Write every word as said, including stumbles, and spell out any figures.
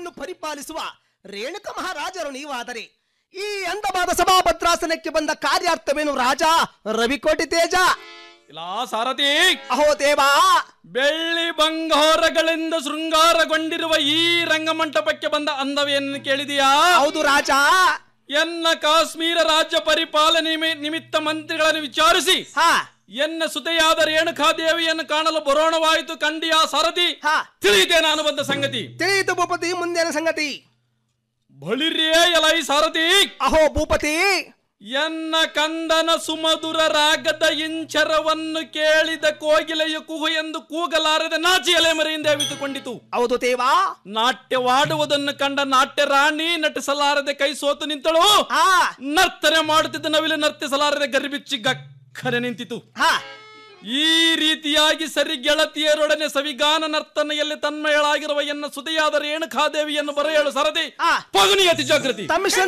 ರಾಜ್ಯವನ್ನು ಪರಿಪಾಲಿಸುವ ರೇಣುಕ ಮಹಾರಾಜರು ನೀವಾದರೆ ಈ ಅಂದವಾದ ಸಭಾಭದ್ರಾಸನಕ್ಕೆ ಬಂದ ಕಾರ್ಯಾರ್ಥವೇನು ರಾಜ ರವಿಕೋಟಿ ತೇಜ? ಇಲ್ಲ ಸಾರಥಿ, ಅಹೋ ದೇವಾ, ಬೆಳ್ಳಿ ಬಂಗಾರಗಳಿಂದ ಶೃಂಗಾರಗೊಂಡಿರುವ ಈ ರಂಗಮಂಟಪಕ್ಕೆ ಬಂದ ಅಂದವೇನು ಕೇಳಿದೆಯಾ? ಹೌದು ರಾಜ. ಎನ್ನ ಕಾಶ್ಮೀರ ರಾಜ್ಯ ಪರಿಪಾಲನೆ ನಿಮಿತ್ತ ಮಂತ್ರಿಗಳನ್ನು ವಿಚಾರಿಸಿ ಹಾ ಎನ್ನ ಸುತೆಯಾದ ರೇಣುಕಾದೇವಿಯನ್ನು ಕಾಣಲು ಬರೋಣವಾಯಿತು ಕಂಡಿಯಾ ಸಾರಥಿ? ಹಾ ತಿಳಿಯಿತೆ ನಾನು ಬಂದ ಸಂಗತಿ. ತಿಳಿಯಿತು ಭೂಪತಿ, ಮುಂದೇನ ಸಂಗತಿ? ಬಳಿರೇ ಎಲೈ ಸಾರಥಿ. ಅಹೋ ಭೂಪತಿ, ಎನ್ನ ಕಂದನ ಸುಮಧುರ ರಾಗದ ಇಂಚರವನ್ನು ಕೇಳಿದ ಕೋಗಿಲೆಯು ಕುಹು ಎಂದು ಕೂಗಲಾರದೆ ನಾಚಿ ಎಲೆ ಮರೆಯಿಂದ ಅವಿತುಕೊಂಡಿತು. ಹೌದು ದೇವಾ. ನಾಟ್ಯವಾಡುವುದನ್ನು ಕಂಡ ನಾಟ್ಯ ರಾಣಿ ನಟಿಸಲಾರದೆ ಕೈ ಸೋತು ನಿಂತಳು. ಹಾ ನರ್ತನೆ ಮಾಡುತ್ತಿದ್ದ ನವಿಲು ನರ್ತಿಸಲಾರದೆ ಗರ್ಬಿಚ್ಚಿ ಗಕ್ಕನೆ ನಿಂತಿತು. ಹಾ ಈ ರೀತಿಯಾಗಿ ಸರಿ ಗೆಳತಿಯರೊಡನೆ ಸವಿಗಾನ ನರ್ತನೆಯಲ್ಲಿ ತನ್ಮಯಳಾಗಿರುವ ಎನ್ನ ಸುದೆಯಾದ ರೇಣುಕಾದೇವಿಯನ್ನು ಬರೆಯಲು ಸರದಿ ಹಾ ಪಗುನಿ ಅತಿ ಜಾಗೃತಿ. ತಮ್ಮ